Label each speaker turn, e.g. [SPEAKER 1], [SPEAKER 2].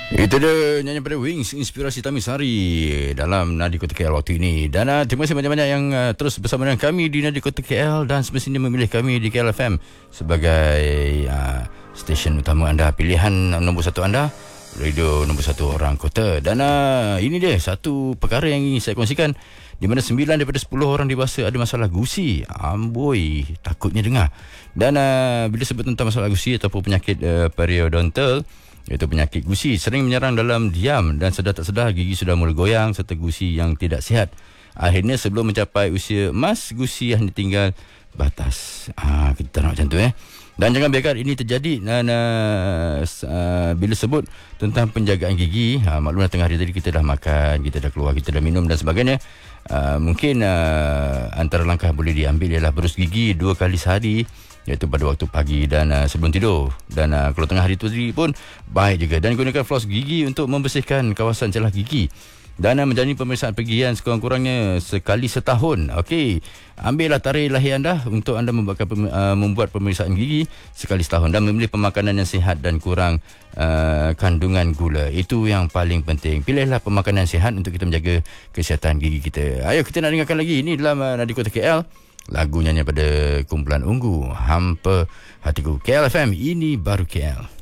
[SPEAKER 1] Itu dia nyanyi pada Wings, inspirasi Tamisari dalam Nadi Kota KL waktu ini. Dan terima kasih banyak-banyak yang terus bersama dengan kami di Nadi Kota KL dan semestinya memilih kami di KL FM sebagai stesen utama anda, pilihan nombor satu anda, radio nombor satu orang kota. Dan ini dia satu perkara yang ingin saya kongsikan, di mana 9 daripada 10 orang dewasa ada masalah gusi. Amboi, takutnya dengar. Dan bila sebut tentang masalah gusi ataupun penyakit periodontal, iaitu penyakit gusi, sering menyerang dalam diam dan sedar tak sedar gigi sudah mula goyang serta gusi yang tidak sihat. Akhirnya sebelum mencapai usia emas, gusi hanya tinggal batas. Kita nak macam tu Dan jangan biarkan ini terjadi. Dan bila sebut tentang penjagaan gigi, maklumlah tengah hari tadi kita dah makan, kita dah keluar, kita dah minum dan sebagainya. Mungkin antara langkah boleh diambil ialah berus gigi 2 kali sehari, iaitu pada waktu pagi dan sebelum tidur. Dan kalau tengah hari tu pun baik juga. Dan gunakan floss gigi untuk membersihkan kawasan celah gigi. Dan menjalani pemeriksaan pergigian sekurang-kurangnya sekali setahun. Okey, ambillah tarikh lahir anda untuk anda membuat pemeriksaan gigi sekali setahun. Dan memilih pemakanan yang sihat dan kurang kandungan gula. Itu yang paling penting. Pilihlah pemakanan sihat untuk kita menjaga kesihatan gigi kita. Ayo kita nak dengarkan lagi. Ini dalam Nadi Kota KL, lagu nyanyi pada kumpulan Ungu, Hampa Hatiku. KL FM, ini baru KL.